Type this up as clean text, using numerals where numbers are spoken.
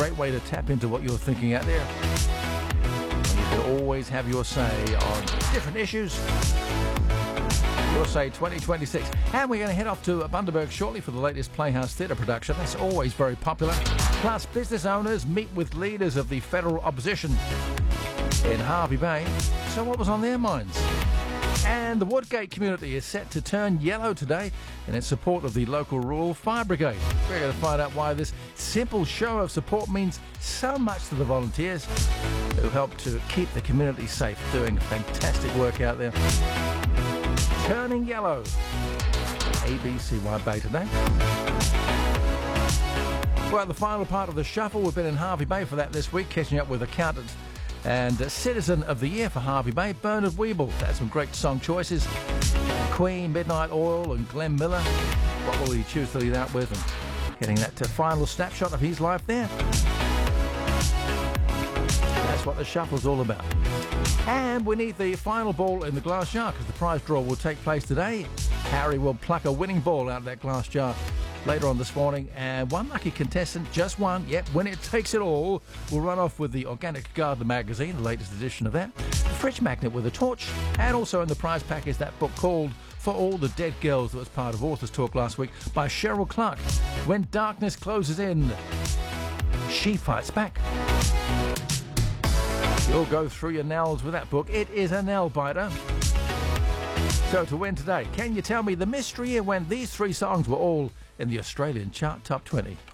great way to tap into what you're thinking out there. You can always have your say on different issues. Your Say 2026. And we're going to head off to Bundaberg shortly for the latest Playhouse Theatre production. That's always very popular. Plus, business owners meet with leaders of the federal opposition in Hervey Bay. So what was on their minds? And the Woodgate community is set to turn yellow today in its support of the local rural fire brigade. We're going to find out why this simple show of support means so much to the volunteers who help to keep the community safe, doing fantastic work out there. Turning yellow. ABCY Bay today. Well, the final part of the shuffle. We've been in Hervey Bay for that this week, catching up with accountant and Citizen of the Year for Hervey Bay, Bernard Weeble. Had some great song choices. Queen, Midnight Oil and Glenn Miller. What will he choose to lead out with? And getting that final snapshot of his life there. That's what the shuffle's all about. And we need the final ball in the glass jar because the prize draw will take place today. Harry will pluck a winning ball out of that glass jar later on this morning, and one lucky contestant, just one, yep, when it takes it all, will run off with the Organic Gardener magazine, the latest edition of that, the fridge magnet with a torch, and also in the prize pack is that book called For All the Dead Girls that was part of Authors Talk last week by Cheryl Clark. When darkness closes in, she fights back. You'll go through your nails with that book. It is a nail biter. So to win today, can you tell me the mystery when these three songs were all in the Australian chart top 20?